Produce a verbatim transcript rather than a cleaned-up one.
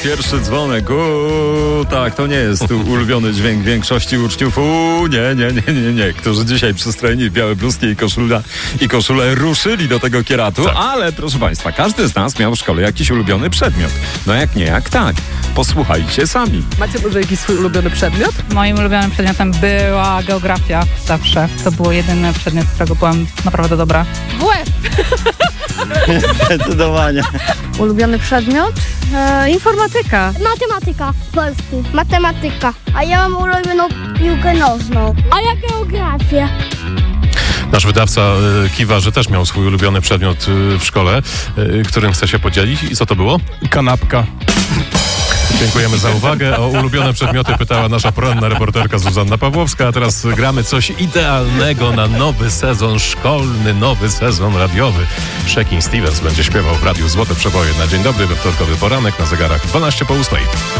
pierwszy dzwonek. Uuu, tak, to nie jest ulubiony dźwięk większości uczniów. Uuu, nie, nie, nie, nie, nie. Którzy dzisiaj przystrojeni w białe bluzki i koszula, i koszule ruszyli do tego kieratu. Tak. Ale proszę Państwa, każdy z nas miał w szkole jakiś ulubiony przedmiot. No jak nie, jak tak. Posłuchajcie sami. Macie może jakiś swój ulubiony przedmiot? Moim ulubionym przedmiotem była geografia zawsze. To był jedyny przedmiot, z którego byłam naprawdę dobra. W łeb! Zdecydowanie. Ulubiony przedmiot? E, informatyka. Matematyka. Polski. Matematyka. A ja mam ulubioną piłkę nożną. A ja geografię. Nasz wydawca y, kiwa, że też miał swój ulubiony przedmiot y, w szkole, y, którym chce się podzielić. I co to było? Kanapka. Dziękujemy za uwagę. O ulubione przedmioty pytała nasza poranna reporterka Zuzanna Pawłowska, a teraz gramy coś idealnego na nowy sezon szkolny, nowy sezon radiowy. Shakin' Stevens będzie śpiewał w radiu Złote Przeboje na dzień dobry we wtorkowy poranek na zegarach dwanaście po ósmej.